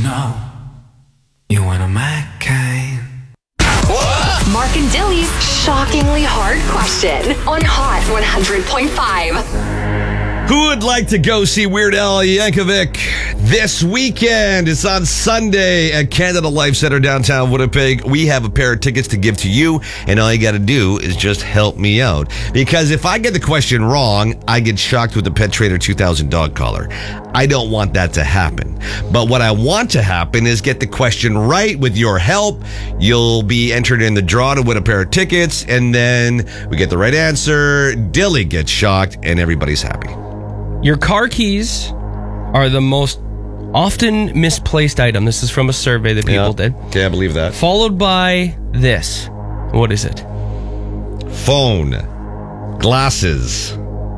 know you want a my kind. Mark and Dilly's shockingly hard question on Hot 100.5. Who would like to go see Weird Al Yankovic this weekend? It's on Sunday at Canada Life Center downtown Winnipeg. We have a pair of tickets to give to you, and all you got to do is just help me out. Because if I get the question wrong, I get shocked with the Pet Trader 2000 dog collar. I don't want that to happen. But what I want to happen is get the question right with your help. You'll be entered in the draw to win a pair of tickets, and then we get the right answer. Dilly gets shocked, and everybody's happy. Your car keys are the most often misplaced item. This is from a survey that people did. Okay, I believe that. Followed by this. What is it? Phone. Glasses.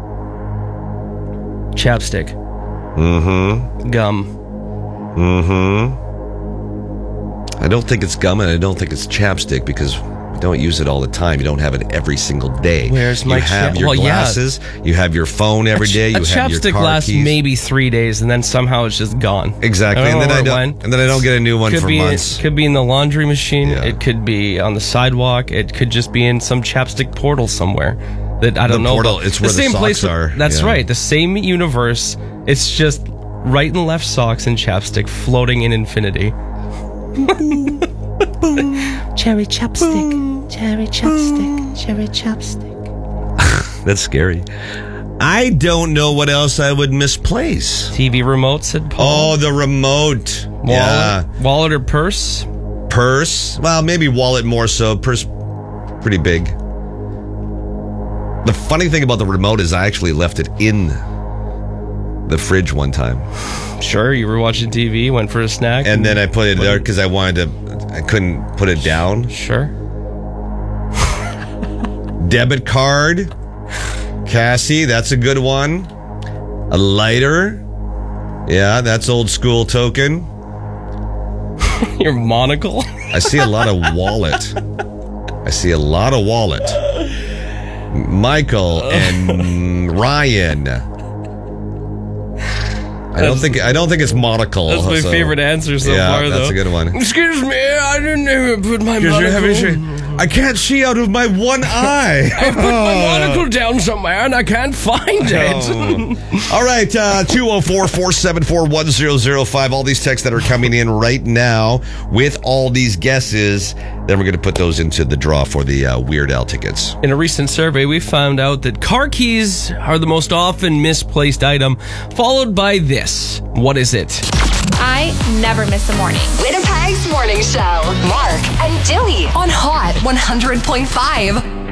Chapstick. Mm-hmm. Gum. Mm-hmm. I don't think it's gum, and I don't think it's chapstick because we don't use it all the time. You don't have it every single day. Where's my You have your glasses. You have your phone every day. You a have your chapstick car lasts keys. maybe 3 days, and then somehow it's just gone. Exactly. I don't And know then where I it don't. went. And then I don't get a new one Could for be months. It could be in the laundry machine. Yeah. It could be on the sidewalk. It could just be in some chapstick portal somewhere that I don't know. portal, about. it's where the same socks place are. That's Yeah. right. The same universe. It's just right and left socks and chapstick floating in infinity. Cherry chapstick, cherry chapstick, cherry chapstick. That's scary. I don't know what else I would misplace. TV remote, said Paul. Oh, the remote. Yeah. Wallet or purse? Purse. Well, maybe wallet more so. Purse, pretty big. The funny thing about the remote is I actually left it in the fridge one time. Sure, you were watching TV, went for a snack. And then I put it there because I couldn't put it down. Sure. Debit card. Cassie, that's a good one. A lighter. Yeah, that's old school token. Your monocle? I see a lot of wallet. Michael and Ryan. I don't think it's monocle. That's my favorite answer so far, though. That's a good one. Excuse me, I didn't even put my monocle. I can't see out of my one eye. I put my monocle down somewhere and I can't find it. All right, 204-474-1005. All these texts that are coming in right now with all these guesses. Then we're going to put those into the draw for the Weird Al tickets. In a recent survey, we found out that car keys are the most often misplaced item, followed by this. What is it? I never miss a morning. Winnipeg's Morning Show. Mark and Dilly on Hot 100.5.